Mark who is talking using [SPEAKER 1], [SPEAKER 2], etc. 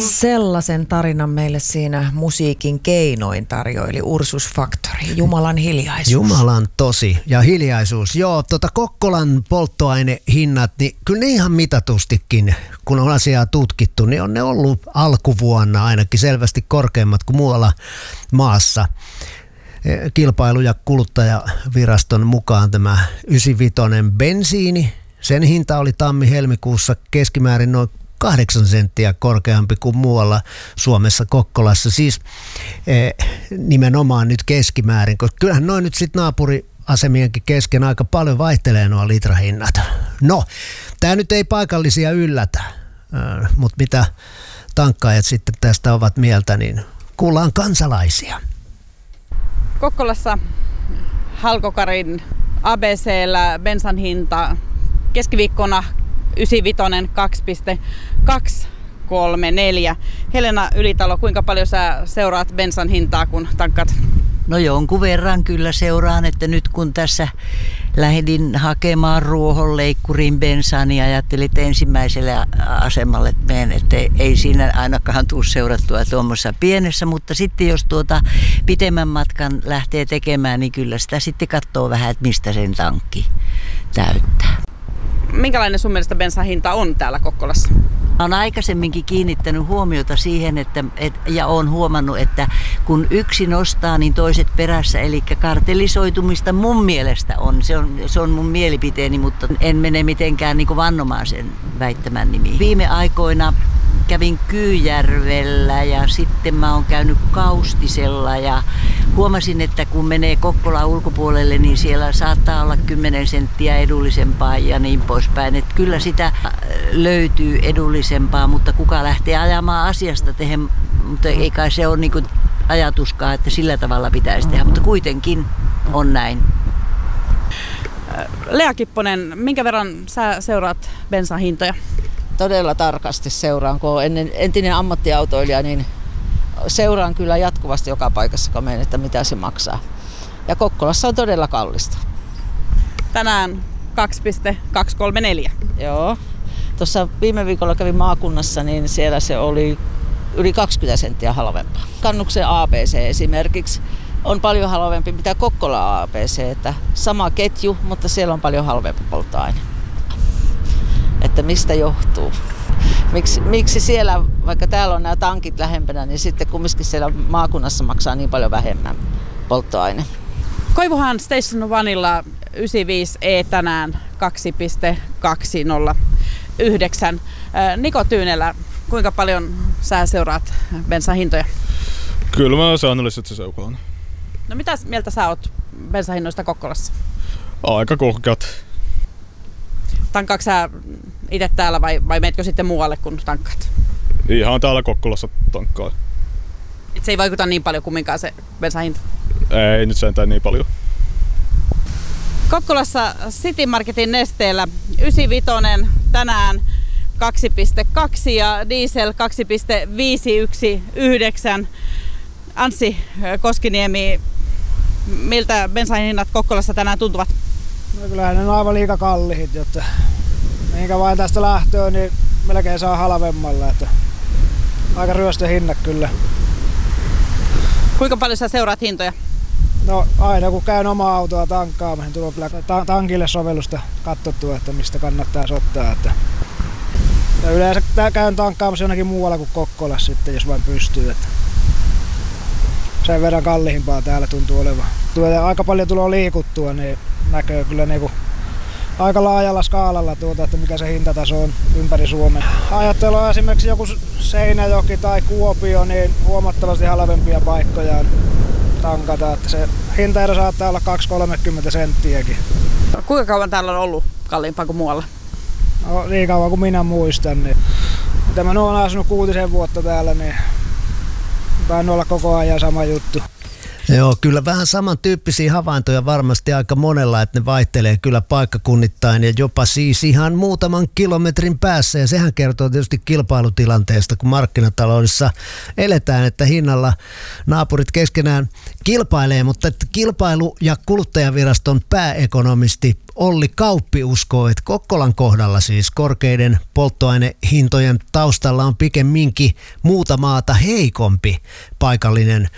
[SPEAKER 1] Sellaisen tarinan meille siinä musiikin keinoin tarjoili Ursus Factory. Jumalan hiljaisuus.
[SPEAKER 2] Jumalan tosi ja hiljaisuus. Joo, Kokkolan polttoainehinnat, niin kyllä ne ihan mitatustikin, kun on asiaa tutkittu, niin on ne ollut alkuvuonna ainakin selvästi korkeammat kuin muualla maassa. Kilpailu- ja kuluttajaviraston mukaan tämä 95 bensiini, sen hinta oli tammi-helmikuussa keskimäärin noin 8 senttiä korkeampi kuin muualla Suomessa Kokkolassa. Siis nimenomaan nyt keskimäärin, koska kyllähän noin nyt sitten naapuriasemienkin kesken aika paljon vaihtelee nuo litrahinnat. No, tämä nyt ei paikallisia yllätä, mutta mitä tankkaajat sitten tästä ovat mieltä, niin kuullaan kansalaisia.
[SPEAKER 3] Kokkolassa Halkokarin ABC:llä bensan hinta keskiviikkona 95 2,234. Helena Ylitalo, kuinka paljon sä seuraat bensan hintaa, kun tankkaat?
[SPEAKER 4] No jonkun verran kyllä seuraan, että nyt kun tässä lähdin hakemaan ruohonleikkurin bensaa, niin ajattelin, että ensimmäiselle asemalle menen, että ei siinä ainakaan tule seurattua tuommoisessa pienessä, mutta sitten jos pitemmän matkan lähtee tekemään, niin kyllä sitä sitten katsoo vähän, että mistä sen tankki täyttää.
[SPEAKER 3] Minkälainen sun mielestä bensan hinta on täällä Kokkolassa?
[SPEAKER 4] Olen aikaisemminkin kiinnittänyt huomiota siihen, ja olen huomannut, että kun yksi nostaa, niin toiset perässä. Eli kartellisoitumista mun mielestä on. Se on mun mielipiteeni, mutta en mene mitenkään niin kuin vannomaan sen väittämän nimiin. Viime aikoina kävin Kyyjärvellä ja sitten mä oon käynyt Kaustisella ja huomasin, että kun menee Kokkolan ulkopuolelle, niin siellä saattaa olla 10 senttiä edullisempaa ja niin poispäin. Että kyllä sitä löytyy edullisempaa, mutta kuka lähtee ajamaan asiasta tehen, mutta ei kai se ole niinku ajatuskaan, että sillä tavalla pitäisi tehdä, mutta kuitenkin on näin.
[SPEAKER 3] Lea Kipponen, minkä verran sä seuraat bensan hintoja?
[SPEAKER 5] Todella tarkasti seuraan, kun olen entinen ammattiautoilija, niin seuraan kyllä jatkuvasti joka paikassa, kun menen, että mitä se maksaa. Ja Kokkolassa on todella kallista.
[SPEAKER 3] Tänään 2,234.
[SPEAKER 5] Joo. Tuossa viime viikolla kävin maakunnassa, niin siellä se oli yli 20 senttiä halvempaa. Kannuksen ABC esimerkiksi on paljon halvempi mitä Kokkola ABC, että sama ketju, mutta siellä on paljon halvempi polttoaine. Että mistä johtuu? Miksi siellä, vaikka täällä on nämä tankit lähempänä, niin sitten kumminkin siellä maakunnassa maksaa niin paljon vähemmän polttoaine?
[SPEAKER 3] Koivuhan Station Oneilla 95E tänään 2,209. Niko Tyynelä, kuinka paljon sä seuraat bensan hintoja?
[SPEAKER 6] Kyllä mä säännöllisesti seuraan.
[SPEAKER 3] No mitä mieltä sä oot bensan hinnoista Kokkolassa?
[SPEAKER 6] Aika korkeat.
[SPEAKER 3] Tankkaatko sä itse täällä vai meetkö sitten muualle kun tankkaat?
[SPEAKER 6] Ihan täällä Kokkolassa tankkaa.
[SPEAKER 3] Se ei vaikuta niin paljon kumminkaan se bensan hinta?
[SPEAKER 6] Ei nyt sentään niin paljon.
[SPEAKER 3] Kokkolassa City Marketin nesteellä 95 tänään 2,2 ja diesel 2,519. Anssi Koskiniemi, miltä bensan hinnat Kokkolassa tänään tuntuvat?
[SPEAKER 7] No kyllähän ne on aivan liika kalliit, jotta minkä vain tästä lähtöön, niin melkein saa halvemmalla. Että aika ryöstöhinnat kyllä.
[SPEAKER 3] Kuinka paljon sä seuraat hintoja?
[SPEAKER 7] No aina kun käyn omaa autoa tankkaamaan, niin tulee kyllä tankille sovellusta katsottua, että mistä kannattaa ottaa. Että ja yleensä käyn tankkaamassa jonnekin muualla kuin Kokkolassa sitten, jos vain pystyy. Että sen verran kalliimpaa täällä tuntuu olevan. Aika paljon tulee liikuttua, niin näkee kyllä niinku aika laajalla skaalalla että mikä se hintataso on ympäri Suomen. Ajattelua esimerkiksi joku Seinäjoki tai Kuopio, niin huomattavasti halvempia paikkoja tankata. Että se hintaero saattaa olla 2-30 senttiäkin.
[SPEAKER 3] Kuinka kauan täällä on ollut kalliimpaa kuin muualla?
[SPEAKER 7] No, niin kauan kuin minä muistan. Niin. Mitä mä olen asunut 6 vuotta täällä, niin tainnut olla koko ajan sama juttu.
[SPEAKER 2] Joo, kyllä vähän samantyyppisiä havaintoja varmasti aika monella, että ne vaihtelee kyllä paikkakunnittain ja jopa siis ihan muutaman kilometrin päässä. Ja sehän kertoo tietysti kilpailutilanteesta, kun markkinataloudessa eletään, että hinnalla naapurit keskenään kilpailee, mutta että Kilpailu- ja kuluttajaviraston pääekonomisti Olli Kauppi uskoo, että Kokkolan kohdalla siis korkeiden polttoainehintojen taustalla on pikemminkin muuta maata heikompi paikallinen